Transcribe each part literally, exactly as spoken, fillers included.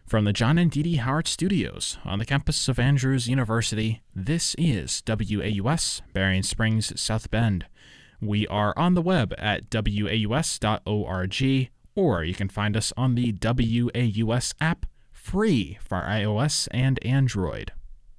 From the John and Dee Dee Howard Studios on the campus of Andrews University, this is W A U S, Berrien Springs, South Bend. We are on the web at W A U S dot org, or you can find us on the W A U S app, free for iOS and Android.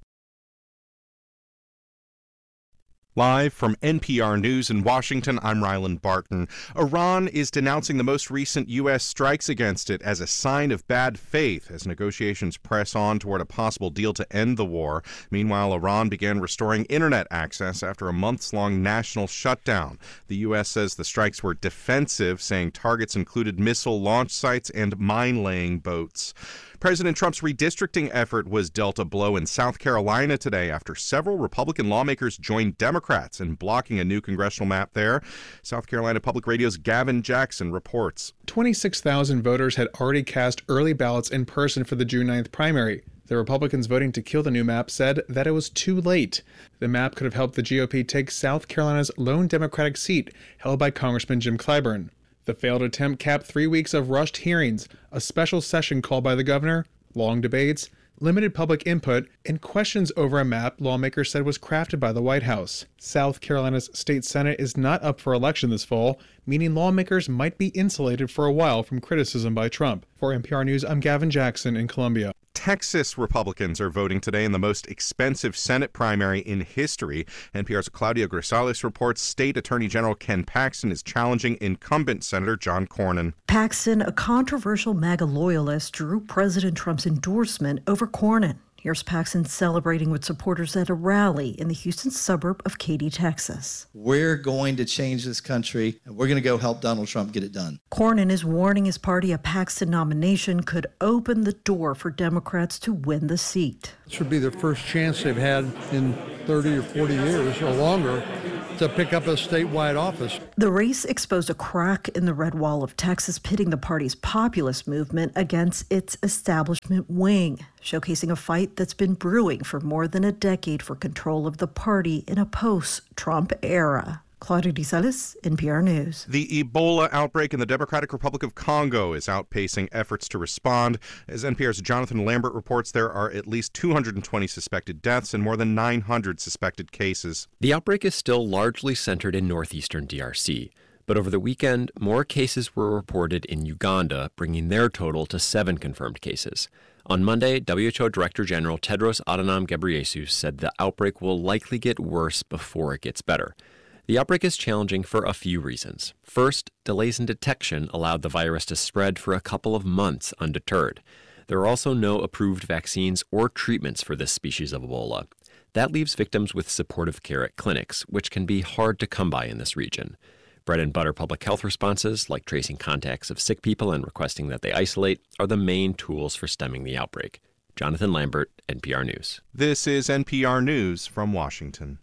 Live from N P R News in Washington, I'm Ryland Barton. Iran is denouncing the most recent U S strikes against it as a sign of bad faith as negotiations press on toward a possible deal to end the war. Meanwhile, Iran began restoring internet access after a months-long national shutdown. The U S says the strikes were defensive, saying targets included missile launch sites and mine-laying boats. President Trump's redistricting effort was dealt a blow in South Carolina today after several Republican lawmakers joined Democrats in blocking a new congressional map there. South Carolina Public Radio's Gavin Jackson reports. twenty-six thousand voters had already cast early ballots in person for the June ninth primary. The Republicans voting to kill the new map said that it was too late. The map could have helped the G O P take South Carolina's lone Democratic seat held by Congressman Jim Clyburn. The failed attempt capped three weeks of rushed hearings, a special session called by the governor, long debates, limited public input, and questions over a map lawmakers said was crafted by the White House. South Carolina's state senate is not up for election this fall, meaning lawmakers might be insulated for a while from criticism by Trump. For N P R News, I'm Gavin Jackson in Columbia. Texas Republicans are voting today in the most expensive Senate primary in history. N P R's Claudia Grisales reports State Attorney General Ken Paxton is challenging incumbent Senator John Cornyn. Paxton, a controversial MAGA loyalist, drew President Trump's endorsement over Cornyn. Here's Paxton celebrating with supporters at a rally in the Houston suburb of Katy, Texas. We're going to change this country, and we're going to go help Donald Trump get it done. Cornyn is warning his party a Paxton nomination could open the door for Democrats to win the seat. This would be the first chance they've had in thirty or forty years or longer to pick up a statewide office. The race exposed a crack in the red wall of Texas, pitting the party's populist movement against its establishment wing, showcasing a fight that's been brewing for more than a decade for control of the party in a post-Trump era. Claudia Grisales, N P R News. The Ebola outbreak in the Democratic Republic of Congo is outpacing efforts to respond. As N P R's Jonathan Lambert reports, there are at least two hundred twenty suspected deaths and more than nine hundred suspected cases. The outbreak is still largely centered in northeastern D R C, but over the weekend, more cases were reported in Uganda, bringing their total to seven confirmed cases. On Monday, W H O Director General Tedros Adhanom Ghebreyesus said the outbreak will likely get worse before it gets better. The outbreak is challenging for a few reasons. First, delays in detection allowed the virus to spread for a couple of months undeterred. There are also no approved vaccines or treatments for this species of Ebola. That leaves victims with supportive care at clinics, which can be hard to come by in this region. Bread and butter public health responses, like tracing contacts of sick people and requesting that they isolate, are the main tools for stemming the outbreak. Jonathan Lambert, N P R News. This is N P R News from Washington.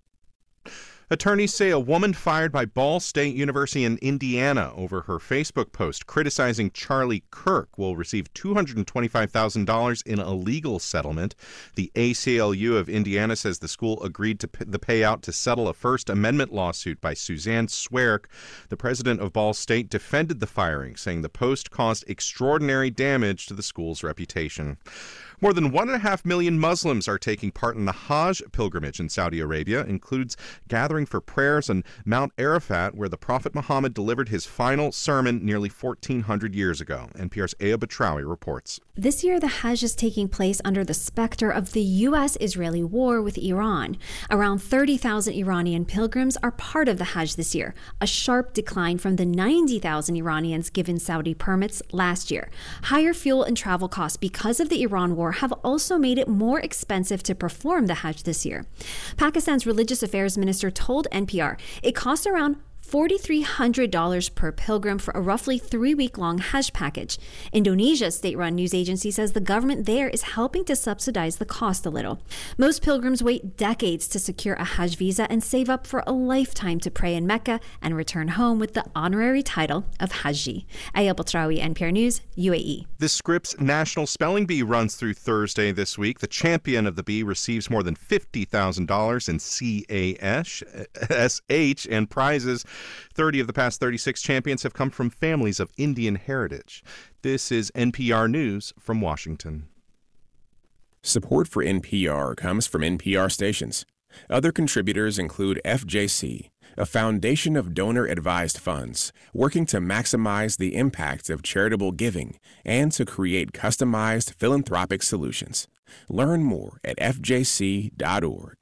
Attorneys say a woman fired by Ball State University in Indiana over her Facebook post criticizing Charlie Kirk will receive two hundred twenty-five thousand dollars in a legal settlement. The A C L U of Indiana says the school agreed to p- the payout to settle a First Amendment lawsuit by Suzanne Swerk. The president of Ball State defended the firing, saying the post caused extraordinary damage to the school's reputation. More than one and a half million Muslims are taking part in the Hajj pilgrimage in Saudi Arabia. It includes gathering for prayers on Mount Arafat, where the Prophet Muhammad delivered his final sermon nearly fourteen hundred years ago. N P R's Aya Batrawi reports. This year, the Hajj is taking place under the specter of the U S Israeli war with Iran. Around thirty thousand Iranian pilgrims are part of the Hajj this year, a sharp decline from the ninety thousand Iranians given Saudi permits last year. Higher fuel and travel costs because of the Iran war have also made it more expensive to perform the Hajj this year. Pakistan's religious affairs minister told N P R it costs around four thousand three hundred dollars per pilgrim for a roughly three-week-long Hajj package. Indonesia's state-run news agency says the government there is helping to subsidize the cost a little. Most pilgrims wait decades to secure a Hajj visa and save up for a lifetime to pray in Mecca and return home with the honorary title of Haji. Aya Batrawi, N P R News, U A E. The Scripps National Spelling Bee runs through Thursday this week. The champion of the bee receives more than fifty thousand dollars in C A S H and prizes thirty of the past thirty-six champions have come from families of Indian heritage. This is N P R News from Washington. Support for N P R comes from N P R stations. Other contributors include F J C, a foundation of donor-advised funds working to maximize the impact of charitable giving and to create customized philanthropic solutions. Learn more at f j c dot org.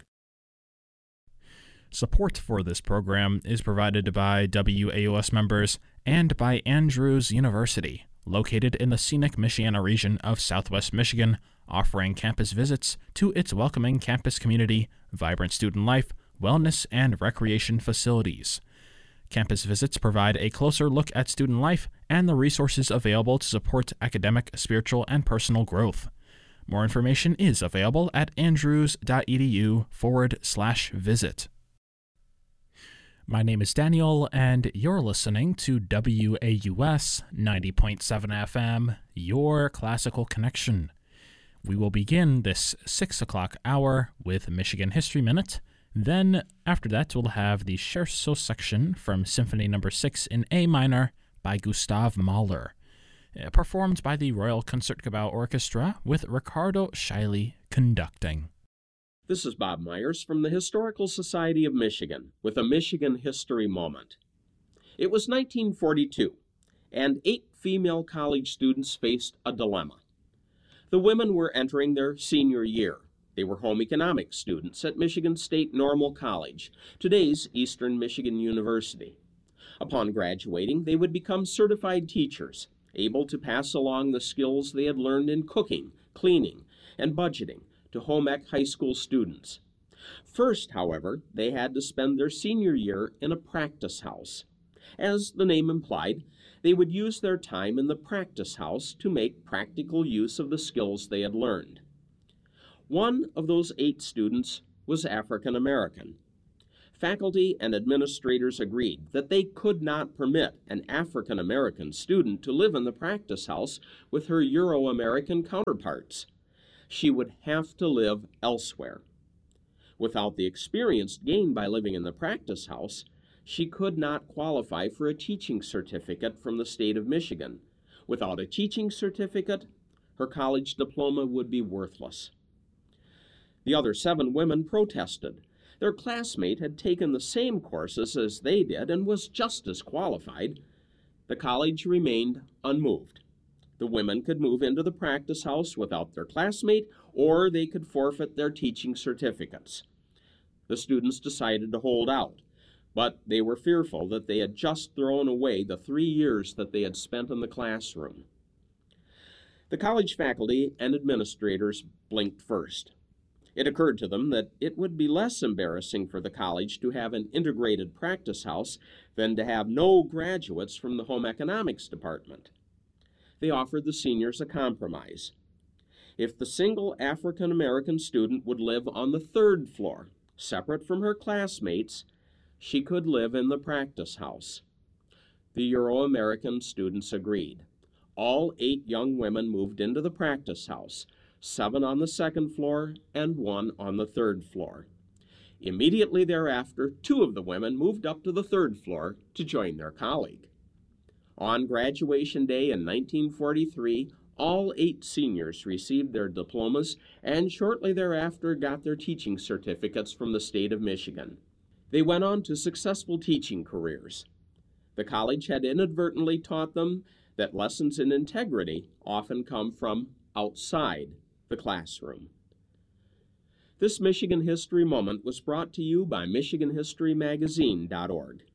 Support for this program is provided by W A O S members and by Andrews University, located in the scenic Michiana region of Southwest Michigan, offering campus visits to its welcoming campus community, vibrant student life, wellness, and recreation facilities. Campus visits provide a closer look at student life and the resources available to support academic, spiritual, and personal growth. More information is available at andrews.edu forward slash visit. My name is Daniel, and you're listening to W A U S ninety point seven F M, your classical connection. We will begin this six o'clock hour with Michigan History Minute. Then, after that, we'll have the Scherzo section from Symphony Number six in A minor by Gustav Mahler, performed by the Royal Concertgebouw Orchestra with Ricardo Scheile conducting. This is Bob Myers from the Historical Society of Michigan with a Michigan History Moment. It was nineteen forty-two, and eight female college students faced a dilemma. The women were entering their senior year. They were home economics students at Michigan State Normal College, today's Eastern Michigan University. Upon graduating, they would become certified teachers, able to pass along the skills they had learned in cooking, cleaning, and budgeting to home ec high school students. First, however, they had to spend their senior year in a practice house. As the name implied, they would use their time in the practice house to make practical use of the skills they had learned. One of those eight students was African American. Faculty and administrators agreed that they could not permit an African American student to live in the practice house with her Euro-American counterparts. She would have to live elsewhere. Without the experience gained by living in the practice house, she could not qualify for a teaching certificate from the state of Michigan. Without a teaching certificate, her college diploma would be worthless. The other seven women protested. Their classmate had taken the same courses as they did and was just as qualified. The college remained unmoved. The women could move into the practice house without their classmate, or they could forfeit their teaching certificates. The students decided to hold out, but they were fearful that they had just thrown away the three years that they had spent in the classroom. The college faculty and administrators blinked first. It occurred to them that it would be less embarrassing for the college to have an integrated practice house than to have no graduates from the home economics department. They offered the seniors a compromise. If the single African American student would live on the third floor, separate from her classmates, she could live in the practice house. The Euro-American students agreed. All eight young women moved into the practice house, seven on the second floor and one on the third floor. Immediately thereafter, two of the women moved up to the third floor to join their colleague. On graduation day in nineteen forty-three, all eight seniors received their diplomas and shortly thereafter got their teaching certificates from the state of Michigan. They went on to successful teaching careers. The college had inadvertently taught them that lessons in integrity often come from outside the classroom. This Michigan History Moment was brought to you by Michigan History Magazine dot org.